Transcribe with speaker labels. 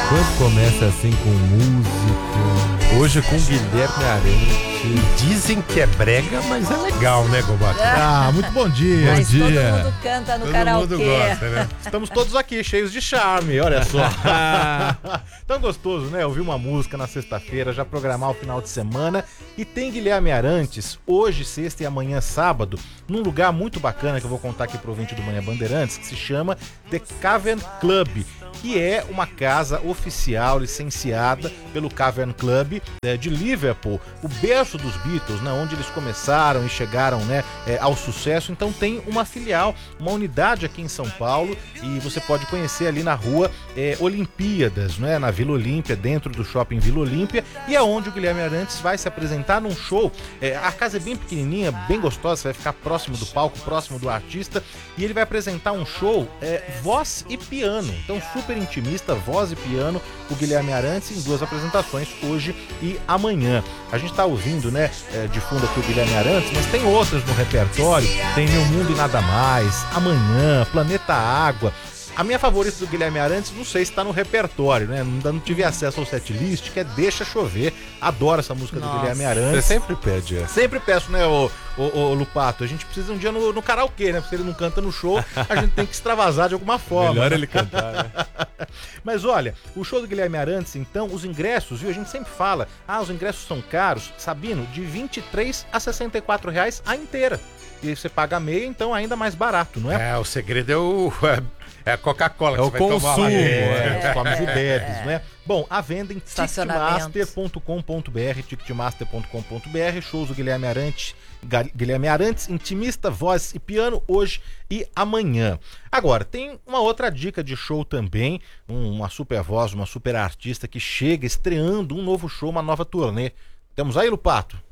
Speaker 1: Quando começa assim com música, hoje com Guilherme Arantes.
Speaker 2: Dizem que é brega, mas é legal, né, Gobato?
Speaker 3: Muito bom dia.
Speaker 4: Mas
Speaker 3: Bom dia.
Speaker 4: todo mundo canta no karaokê.
Speaker 2: Todo mundo gosta, né?
Speaker 3: Estamos todos aqui, cheios de charme, olha só. Tão gostoso, né? Ouvir uma música na sexta-feira, já programar o final de semana. E tem Guilherme Arantes, hoje, sexta e amanhã, sábado, num lugar muito bacana que eu vou contar aqui pro ouvinte do Manhã Bandeirantes, que se chama The Cavern Club, que é uma casa oficial licenciada pelo Cavern Club de Liverpool, o berço dos Beatles, né, onde eles começaram e chegaram, né, ao sucesso. Então tem uma filial, uma unidade aqui em São Paulo, e você pode conhecer ali na rua Olimpíadas, né, na Vila Olímpia, dentro do shopping Vila Olímpia, e é onde o Guilherme Arantes vai se apresentar num show. A casa é bem pequenininha, bem gostosa, você vai ficar próximo do palco, próximo do artista, e ele vai apresentar um show voz e piano, então super intimista, voz e piano, o Guilherme Arantes em duas apresentações, hoje e amanhã. A gente tá ouvindo, né, de fundo aqui o Guilherme Arantes, mas tem outras no repertório, tem Meu Mundo e Nada Mais, Amanhã, Planeta Água. A minha favorita do Guilherme Arantes, não sei se tá no repertório, né? Ainda não tive acesso ao setlist, que é Deixa Chover. Adoro essa música do Guilherme Arantes.
Speaker 2: Você sempre pede essa.
Speaker 3: Sempre peço, né, ô Lupato? A gente precisa um dia no karaokê, né? Porque ele não canta no show, a gente tem que extravasar de alguma forma.
Speaker 2: Melhor
Speaker 3: né?
Speaker 2: ele cantar, né?
Speaker 3: Mas olha, o show do Guilherme Arantes, então, os ingressos, viu? A gente sempre fala, os ingressos são caros, Sabino, de R$23 a R$64 a inteira. E você paga meia, então ainda mais barato, não é?
Speaker 2: O segredo é a Coca-Cola que
Speaker 1: É
Speaker 2: você
Speaker 1: o
Speaker 2: vai tomar
Speaker 1: consumo,
Speaker 2: lá.
Speaker 3: Comes e bebes, né? Bom, a venda em
Speaker 4: Estacionamento.
Speaker 3: ticketmaster.com.br, shows do Guilherme Arantes, intimista, voz e piano, hoje e amanhã. Agora, tem uma outra dica de show também, uma super voz, uma super artista que chega estreando um novo show, uma nova turnê. Temos aí, Lupato?